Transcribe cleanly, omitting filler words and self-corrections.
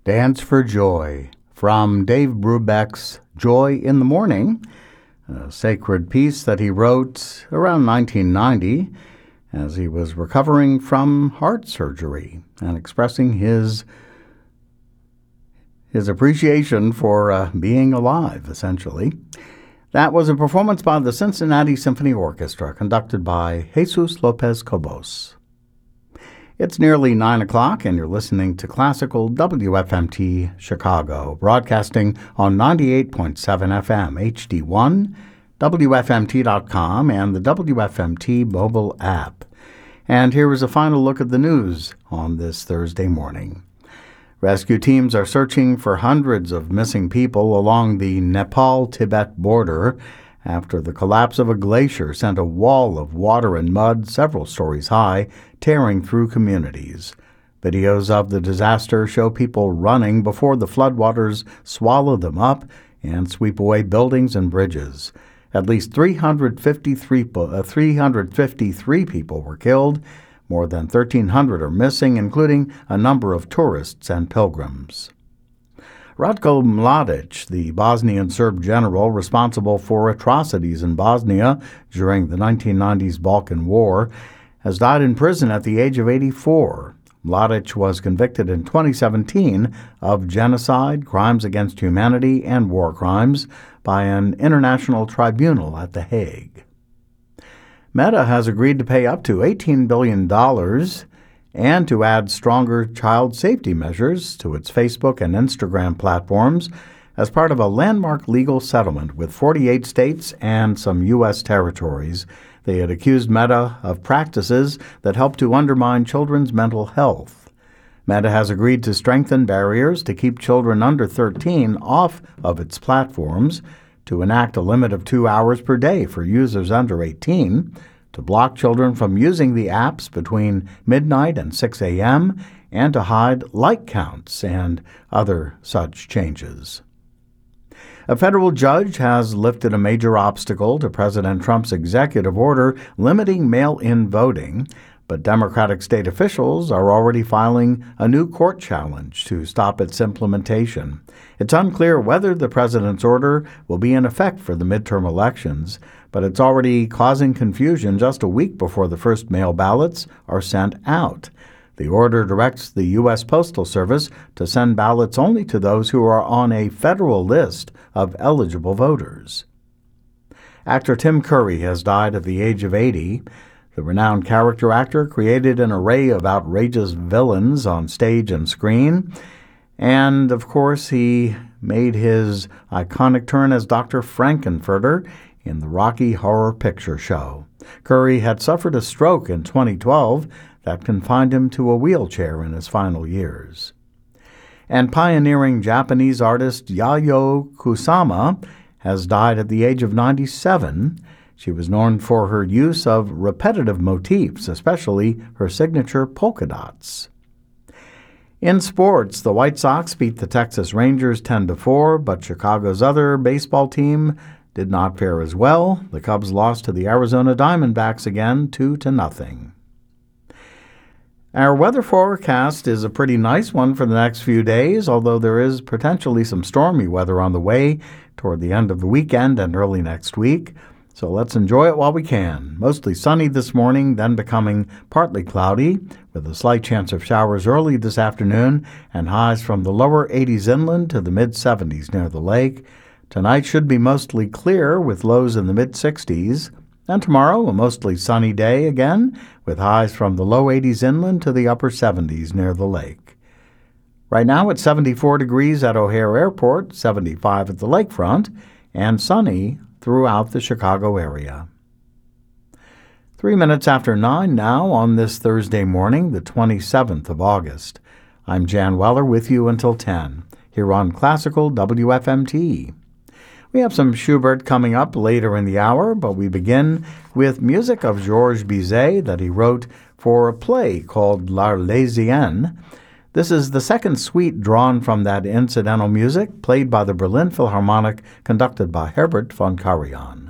Dance for Joy from Dave Brubeck's Joy in the Morning, a sacred piece that he wrote around 1990 as he was recovering from heart surgery and expressing his appreciation for being alive, essentially. That was a performance by the Cincinnati Symphony Orchestra, conducted by Jesus Lopez Cobos. It's nearly 9 o'clock, and you're listening to Classical WFMT Chicago, broadcasting on 98.7 FM HD1, WFMT.com, and the WFMT mobile app. And here is a final look at the news on this Thursday morning. Rescue teams are searching for hundreds of missing people along the Nepal-Tibet border after the collapse of a glacier sent a wall of water and mud several stories high, tearing through communities. Videos of the disaster show people running before the floodwaters swallow them up and sweep away buildings and bridges. At least 353 people were killed. More than 1,300 are missing, including a number of tourists and pilgrims. Ratko Mladic, the Bosnian Serb general responsible for atrocities in Bosnia during the 1990s Balkan War, has died in prison at the age of 84. Mladic was convicted in 2017 of genocide, crimes against humanity, and war crimes by an international tribunal at The Hague. Meta has agreed to pay up to $18 billion and to add stronger child safety measures to its Facebook and Instagram platforms as part of a landmark legal settlement with 48 states and some U.S. territories. They had accused Meta of practices that help to undermine children's mental health. Meta has agreed to strengthen barriers to keep children under 13 off of its platforms, to enact a limit of 2 hours per day for users under 18, to block children from using the apps between midnight and 6 a.m., and to hide like counts and other such changes. A federal judge has lifted a major obstacle to President Trump's executive order limiting mail-in voting, but Democratic state officials are already filing a new court challenge to stop its implementation. It's unclear whether the president's order will be in effect for the midterm elections, but it's already causing confusion just a week before the first mail ballots are sent out. The order directs the U.S. Postal Service to send ballots only to those who are on a federal list of eligible voters. Actor Tim Curry has died at the age of 80. The renowned character actor created an array of outrageous villains on stage and screen, and, of course, he made his iconic turn as Dr. Frankenfurter in the Rocky Horror Picture Show. Curry had suffered a stroke in 2012 that confined him to a wheelchair in his final years. And pioneering Japanese artist Yayoi Kusama has died at the age of 97. She was known for her use of repetitive motifs, especially her signature polka dots. In sports, the White Sox beat the Texas Rangers 10-4, but Chicago's other baseball team did not fare as well. The Cubs lost to the Arizona Diamondbacks again 2-0. Our weather forecast is a pretty nice one for the next few days, although there is potentially some stormy weather on the way toward the end of the weekend and early next week. So let's enjoy it while we can. Mostly sunny this morning, then becoming partly cloudy, with a slight chance of showers early this afternoon, and highs from the lower 80s inland to the mid-70s near the lake. Tonight should be mostly clear, with lows in the mid-60s. And tomorrow, a mostly sunny day again, with highs from the low 80s inland to the upper 70s near the lake. Right now it's 74 degrees at O'Hare Airport, 75 at the lakefront, and sunny throughout the Chicago area. 3 minutes after 9 now on this Thursday morning, the 27th of August. I'm Jan Weller with you until 10, here on Classical WFMT. We have some Schubert coming up later in the hour, but we begin with music of Georges Bizet that he wrote for a play called L'Arlésienne. This is the second suite drawn from that incidental music played by the Berlin Philharmonic, conducted by Herbert von Karajan.